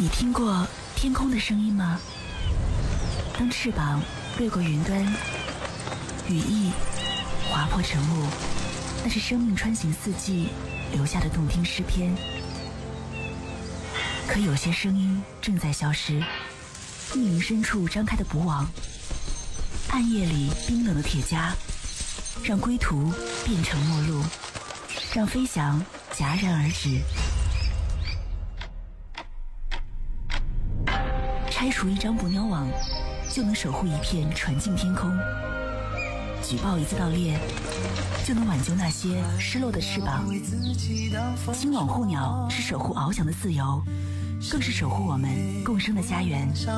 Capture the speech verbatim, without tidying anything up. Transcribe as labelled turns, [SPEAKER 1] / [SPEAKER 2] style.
[SPEAKER 1] 你听过天空的声音吗？当翅膀掠过云端，羽翼划破晨雾，那是生命穿行四季留下的动听诗篇。可有些声音正在消失，密林深处张开的捕网，暗夜里冰冷的铁枷，让归途变成陌路，让飞翔戛然而止。拆除一张捕鸟网，就能守护一片纯净天空；举报一次盗猎，就能挽救那些失落的翅膀。金网护鸟是守护翱翔的自由，更是守护我们共生的家园。